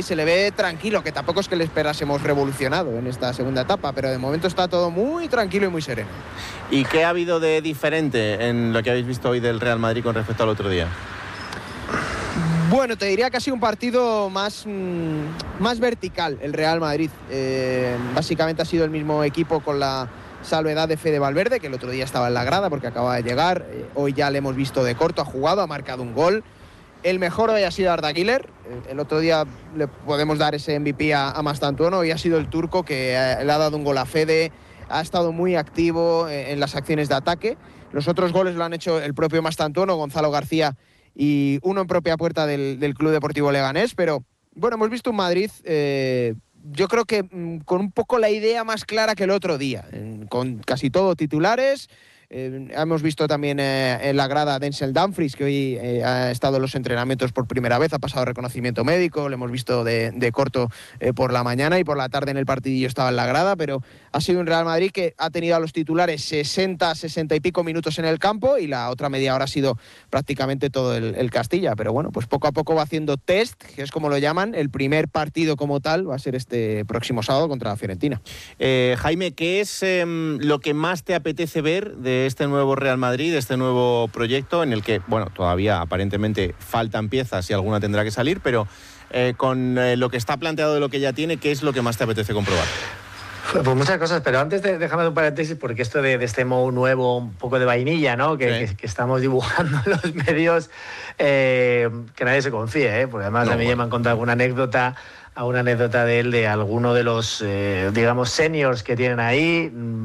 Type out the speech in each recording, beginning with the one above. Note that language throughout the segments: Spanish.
ahí se le ve tranquilo, que tampoco es que le esperásemos revolucionado en esta segunda etapa, pero de momento está todo muy tranquilo y muy sereno. ¿Y qué ha habido de diferente en lo que habéis visto hoy del Real Madrid con respecto al otro día? Bueno, te diría que ha sido un partido más vertical el Real Madrid. Básicamente ha sido el mismo equipo con la salvedad de Fede Valverde, que el otro día estaba en la grada porque acaba de llegar. Hoy ya le hemos visto de corto, ha jugado, ha marcado un gol. El mejor hoy ha sido Arda Güler. El otro día le podemos dar ese MVP a Mastantuono. Hoy ha sido el turco que le ha dado un gol a Fede. Ha estado muy activo en las acciones de ataque. Los otros goles lo han hecho el propio Mastantuono, Gonzalo García y uno en propia puerta del Club Deportivo Leganés. Pero bueno, hemos visto un Madrid, yo creo que con un poco la idea más clara que el otro día, con casi todo titulares. Hemos visto también en la grada a Denzel Dumfries, que hoy ha estado en los entrenamientos por primera vez, ha pasado reconocimiento médico, lo hemos visto de corto por la mañana, y por la tarde en el partidillo estaba en la grada, pero ha sido un Real Madrid que ha tenido a los titulares 60 y pico minutos en el campo, y la otra media hora ha sido prácticamente todo el Castilla. Pero bueno, pues poco a poco va haciendo test, que es como lo llaman. El primer partido como tal va a ser este próximo sábado contra la Fiorentina. Jaime, ¿qué es lo que más te apetece ver de este nuevo Real Madrid, de este nuevo proyecto en el que, bueno, todavía aparentemente faltan piezas y alguna tendrá que salir, pero con lo que está planteado de lo que ya tiene, ¿qué es lo que más te apetece comprobar? Pues muchas cosas, pero antes déjame un paréntesis, porque esto de este Mou nuevo, un poco de vainilla, ¿no? Que estamos dibujando en los medios, que nadie se confíe, porque además a mí ya me han contado alguna anécdota de él, de alguno de los, digamos, seniors que tienen ahí,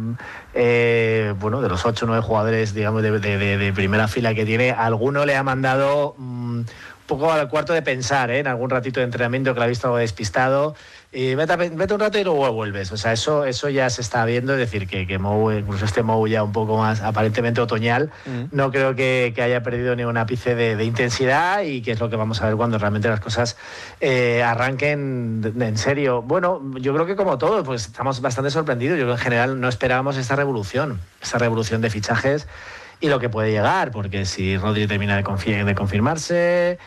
bueno, de los 8 o 9 jugadores, digamos, de primera fila que tiene, alguno le ha mandado un poco al cuarto de pensar, en algún ratito de entrenamiento que lo ha visto algo despistado. Vete un rato y luego vuelves. O sea, eso ya se está viendo. Es decir, que Mou, incluso este Mou ya un poco más aparentemente otoñal, no creo que haya perdido ni un ápice de intensidad, y que es lo que vamos a ver cuando realmente las cosas arranquen en serio. Bueno, yo creo que como todo, pues estamos bastante sorprendidos. Yo creo que en general no esperábamos esta revolución de fichajes y lo que puede llegar, porque si Rodri termina de confirmarse,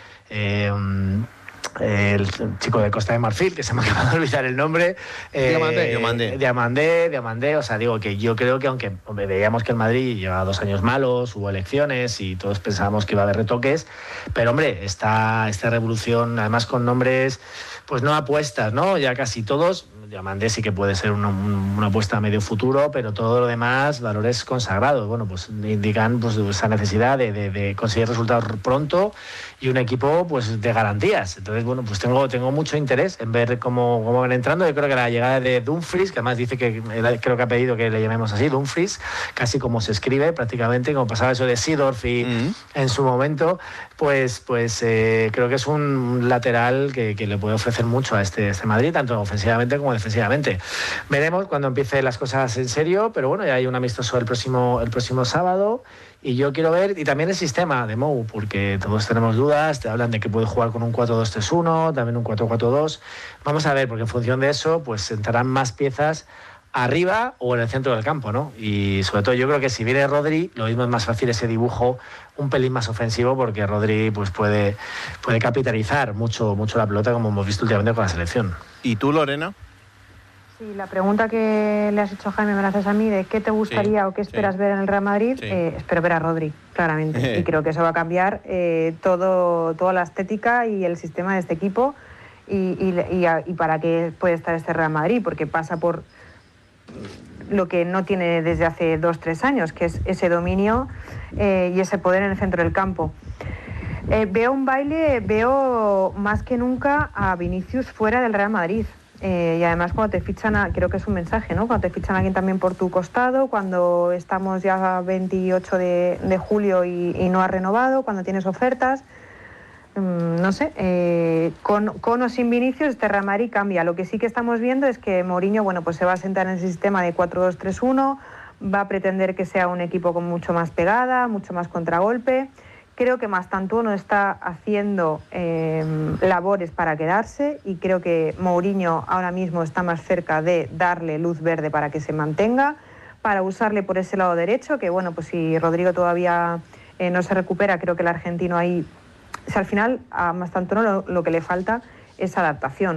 el chico de Costa de Marfil, que se me acaba de olvidar el nombre, Diamandé, o sea, digo que yo creo que, aunque veíamos que el Madrid llevaba 2 años malos, hubo elecciones y todos pensábamos que iba a haber retoques, pero hombre, esta revolución, además con nombres, pues no apuestas, ¿no? Ya casi todos. Diamandé sí que puede ser una apuesta a medio futuro, pero todo lo demás, valores consagrados. Bueno, pues indican pues esa necesidad de conseguir resultados pronto y un equipo pues de garantías. Entonces, bueno, pues tengo mucho interés en ver cómo van entrando. Yo creo que la llegada de Dumfries, que además dice que creo que ha pedido que le llamemos así, Dumfries, casi como se escribe prácticamente, como pasaba eso de Seedorf y en su momento, pues creo que es un lateral que le puede ofrecer mucho a este Madrid, tanto ofensivamente como defensivamente. Veremos cuando empiecen las cosas en serio, pero bueno, ya hay un amistoso el próximo sábado, y yo quiero ver, y también el sistema de Mou, porque todos tenemos dudas, te hablan de que puede jugar con un 4-2-3-1, también un 4-4-2. Vamos a ver, porque en función de eso, pues entrarán más piezas arriba o en el centro del campo, ¿no? Y sobre todo yo creo que si viene Rodri, lo mismo es más fácil ese dibujo un pelín más ofensivo, porque Rodri pues puede capitalizar mucho la pelota, como hemos visto últimamente con la selección. ¿Y tú, Lorena? Sí, la pregunta que le has hecho a Jaime me la haces a mí, de qué te gustaría o qué esperas ver en el Real Madrid. Espero ver a Rodri, claramente, y creo que eso va a cambiar toda la estética y el sistema de este equipo, y para qué puede estar este Real Madrid, porque pasa por lo que no tiene desde hace 2-3 años, que es ese dominio y ese poder en el centro del campo. Veo más que nunca a Vinicius fuera del Real Madrid. Y además cuando te fichan, creo que es un mensaje, ¿no? Cuando te fichan a alguien también por tu costado, cuando estamos ya a 28 de julio y no has renovado, cuando tienes ofertas, no sé, con o sin Vinicius este Real Madrid cambia. Lo que sí que estamos viendo es que Mourinho, bueno, pues se va a sentar en ese sistema de 4-2-3-1, va a pretender que sea un equipo con mucho más pegada, mucho más contragolpe. Creo que Mastantuono está haciendo labores para quedarse, y creo que Mourinho ahora mismo está más cerca de darle luz verde para que se mantenga, para usarle por ese lado derecho, que bueno, pues si Rodrigo todavía no se recupera, creo que el argentino ahí, al final a Mastantuono lo que le falta es adaptación.